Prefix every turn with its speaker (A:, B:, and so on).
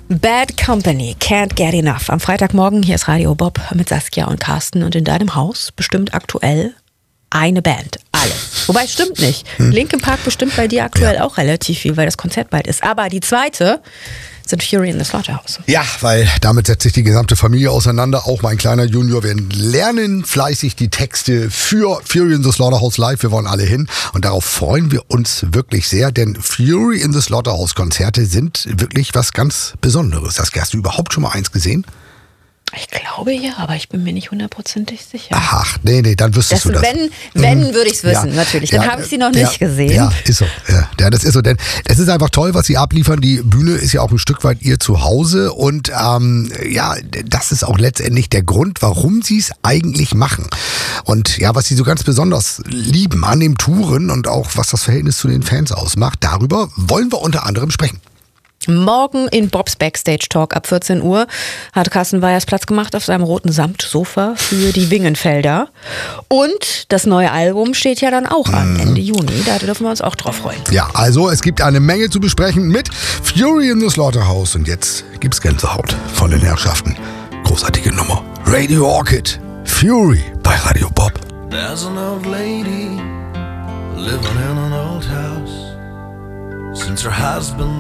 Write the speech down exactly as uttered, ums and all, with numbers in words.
A: Bad Company, Can't Get Enough. Am Freitagmorgen, hier ist Radio Bob mit Saskia und Carsten. Und in deinem Haus bestimmt aktuell eine Band. Alle. Wobei, stimmt nicht. Hm. Linkin Park bestimmt bei dir aktuell ja. auch relativ viel, weil das Konzert bald ist. Aber die zweite sind Fury in the Slaughterhouse.
B: Ja, weil damit setzt sich die gesamte Familie auseinander. Auch mein kleiner Junior. Wir lernen fleißig die Texte für Fury in the Slaughterhouse live. Wir wollen alle hin. Und darauf freuen wir uns wirklich sehr. Denn Fury in the Slaughterhouse Konzerte sind wirklich was ganz Besonderes. Saskia, hast du überhaupt schon mal eins gesehen?
A: Ich glaube ja, aber ich bin mir nicht hundertprozentig sicher.
B: Ach, nee, nee, dann wüsstest
A: das,
B: du das.
A: Wenn, wenn
B: mhm.
A: würde ich es wissen,
B: ja,
A: natürlich. Dann
B: ja,
A: habe ich sie noch
B: ja,
A: nicht gesehen.
B: Ja, ist so. Ja, ja, das ist so. Denn es ist einfach toll, was sie abliefern. Die Bühne ist ja auch ein Stück weit ihr Zuhause. Und ähm, ja, das ist auch letztendlich der Grund, warum sie es eigentlich machen. Und ja, was sie so ganz besonders lieben an dem Touren und auch was das Verhältnis zu den Fans ausmacht, darüber wollen wir unter anderem sprechen.
A: Morgen in Bobs Backstage Talk ab vierzehn Uhr hat Carsten Weyers Platz gemacht auf seinem roten Samtsofa für die Wingenfelder. Und das neue Album steht ja dann auch an, Ende Juni. Da dürfen wir uns auch drauf freuen.
B: Ja, also es gibt eine Menge zu besprechen mit Fury in the Slaughterhouse. Und jetzt gibt's Gänsehaut von den Herrschaften. Großartige Nummer. Radio Orchid, Fury bei Radio Bob.
C: There's an old lady living in an old house since her husband